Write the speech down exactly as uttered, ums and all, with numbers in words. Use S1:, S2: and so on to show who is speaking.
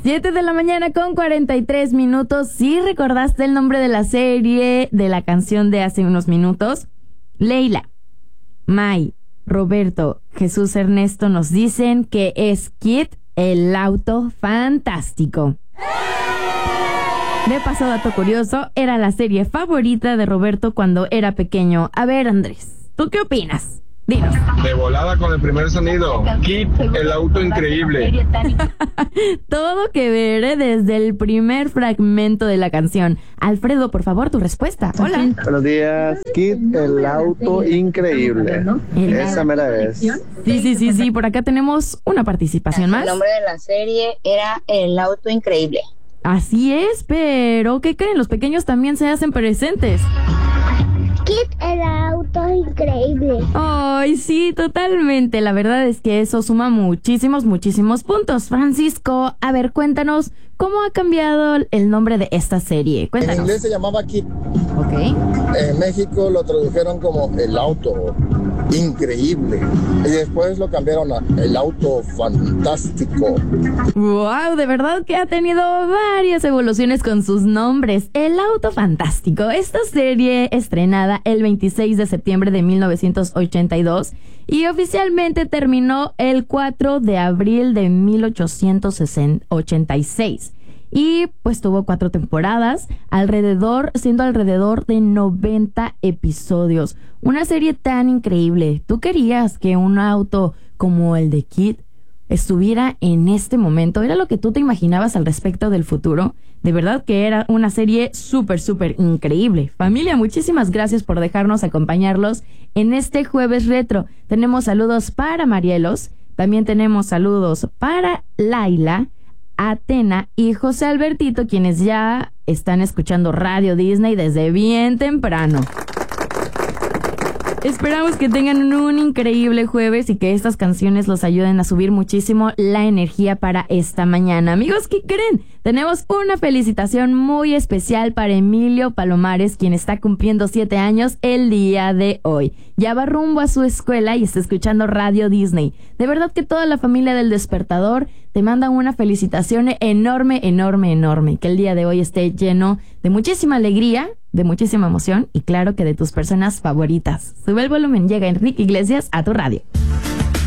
S1: siete de la mañana con cuarenta y tres minutos. ¿Sí recordaste el nombre de la serie, de la canción de hace unos minutos? Leila, May, Roberto, Jesús Ernesto nos dicen que es Kid, el auto fantástico. De paso, dato curioso, era la serie favorita de Roberto cuando era pequeño. A ver, Andrés, ¿tú qué opinas? Dinos.
S2: De volada con el primer sonido. Kid, el auto increíble.
S1: Todo que ver, ¿eh? Desde el primer fragmento de la canción. Alfredo, por favor, tu respuesta. Hola.
S3: Buenos días. Kid, el auto increíble. El Esa mera es.
S1: Sí, sí, sí, sí. Por acá tenemos una participación más.
S4: El nombre de la serie era El auto increíble.
S1: Así es, pero ¿qué creen? Los pequeños también se hacen presentes.
S5: Kid, el auto increíble.
S1: Ay, sí, totalmente. La verdad es que eso suma muchísimos, muchísimos puntos. Francisco, a ver, cuéntanos, ¿cómo ha cambiado el nombre de esta serie? Cuéntanos.
S6: En inglés se llamaba Kid.
S1: Ok.
S6: En México lo tradujeron como El auto increíble. Y después lo cambiaron a El auto fantástico.
S1: Wow, de verdad que ha tenido varias evoluciones con sus nombres. El auto fantástico. Esta serie estrenada el veintiséis de septiembre de mil novecientos ochenta y dos y oficialmente terminó el cuatro de abril de mil ochocientos ochenta y seis. Y pues tuvo cuatro temporadas, alrededor, siendo alrededor de noventa episodios. Una serie tan increíble. ¿Tú querías que un auto como el de Kid estuviera en este momento? ¿Era lo que tú te imaginabas al respecto del futuro? De verdad que era una serie súper, súper increíble. Familia, muchísimas gracias por dejarnos acompañarlos en este jueves retro. Tenemos saludos para Marielos, también tenemos saludos para Laila, Atena y José Albertito, quienes ya están escuchando Radio Disney desde bien temprano. Esperamos que tengan un increíble jueves y que estas canciones los ayuden a subir muchísimo la energía para esta mañana. Amigos, ¿qué creen? Tenemos una felicitación muy especial para Emilio Palomares, quien está cumpliendo siete años el día de hoy. Ya va rumbo a su escuela y está escuchando Radio Disney. De verdad que toda la familia del Despertador te mandan una felicitación enorme, enorme, enorme. Que el día de hoy esté lleno de muchísima alegría, de muchísima emoción y claro que de tus personas favoritas. Sube el volumen, llega Enrique Iglesias a tu radio.